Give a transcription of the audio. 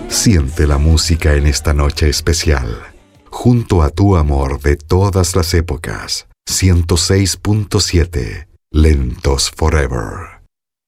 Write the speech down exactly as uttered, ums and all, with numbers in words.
Siente la música en esta noche especial. Junto a tu amor de todas las épocas. ciento seis punto siete. Lentos Forever.